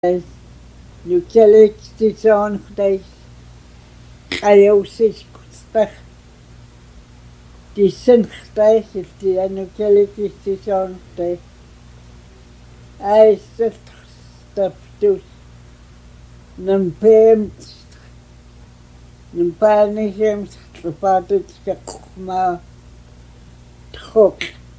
Nukelektisoonqtais qayaussikustaq tissenqtais nukelektisoonqtais aissataptus nampeemt nampaanisemt qapaatatqaqmaa txoq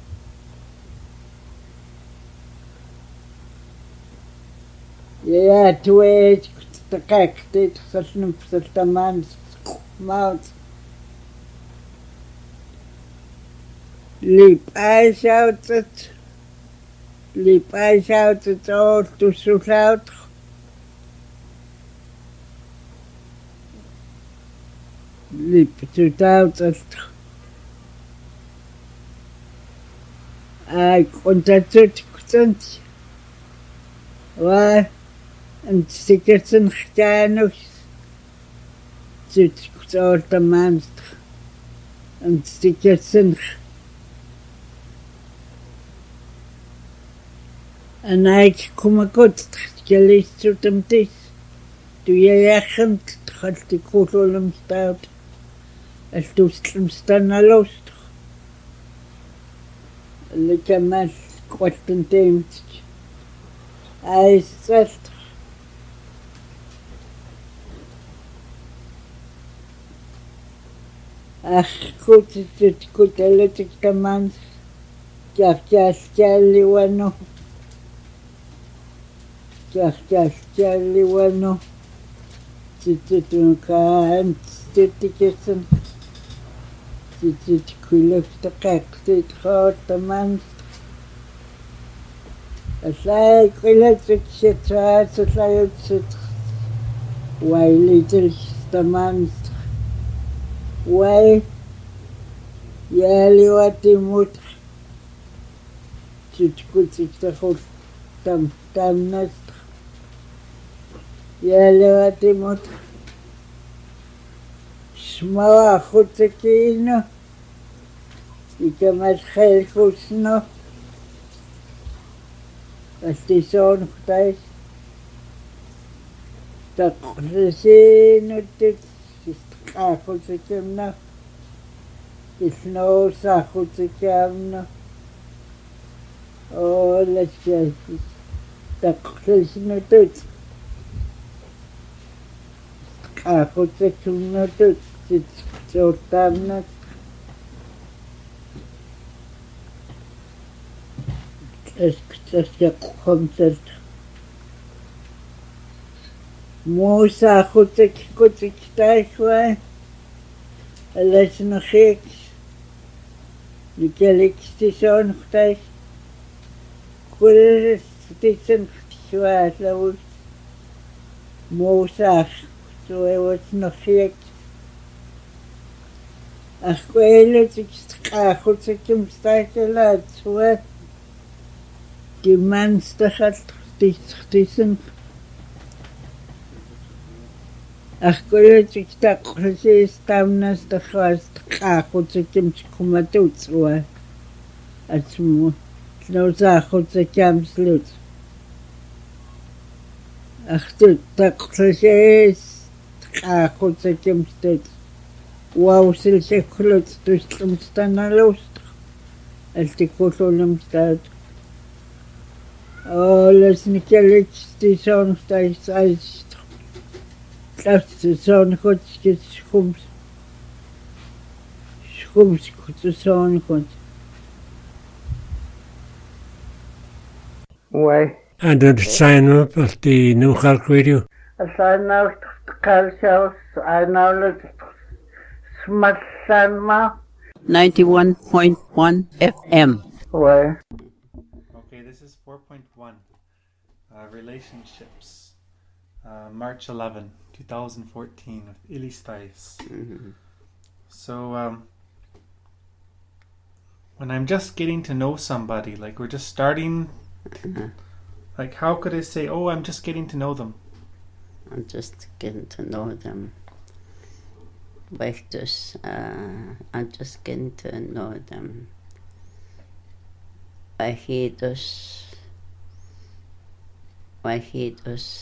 ja tuet taqaqtit salnupsaltamaan maut lipaisaut ortusulaut liptutaut ai kontatut kutsant wa and stikkersen gtaanus zit kutortamanst and stikkersen en ik kom goed gelistutamtis du jaachent halt die kololum staat as du stamstanalos likamas kwattentem ai sest ach goed elektrik tamans Kiafkiafkialiwano Titutunkaan Titikesan Titkulöftaqaqtit Xotaman Asai Quiletrikshitra Satlayutsit Wailitilstaman Wai Yaliwatimut Titkutiktakhul Tamnast Yaliwatimut Smawa Khutakino Ikamat Khelkusno Astison Khtais Taqrisinut Khutakimna Isno Sakhutakimna Oh, let's get Taqrisinut Khutakimnut Sortamnat Esktaqkomtet Musa Khutakikutaishwa Lesnakhik Nikelixtison Khtais Kulis Titsen Khshwa Musa So I was nakhik Akhwelet Khuttakim Stakelat So die Manstachat Titsen Akhwelet Taqrisi Stamnas Takhast Khuttakim Kumatut So Atmu No Khuttakim Slut Achtut Taqrisi Khuttakim Slut Wow Silsheklut Tustamstanalost Altikulum Stat Oh, let's Nikelich Stison Stais Ice Son Hotskit Schums Son Hot Why? And then sign up at the New Clark Radio. I know Kalshaus, I know Smatsanma 91.1 FM. Why? Okay, this is 4.1. Relationships. March 11, 2014 with Ili Stice. Mm-hmm. So, when I'm just getting to know somebody, like we're just starting, like how could I say, oh, I'm just getting to know them? I'm just getting to know them. Vectors, I'm just getting to know them. Bajitos, Wahid us